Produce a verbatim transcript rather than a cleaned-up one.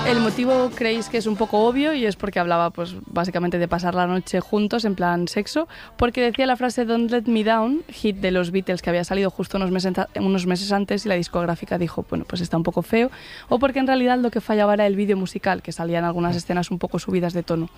El motivo creéis que es un poco obvio y es porque hablaba pues básicamente de pasar la noche juntos en plan sexo, porque decía la frase Don't Let Me Down, hit de los Beatles que había salido justo unos meses, unos meses antes y la discográfica dijo, bueno, pues está un poco feo, o porque en realidad lo que fallaba era el vídeo musical, que salían algunas escenas un poco subidas de tono.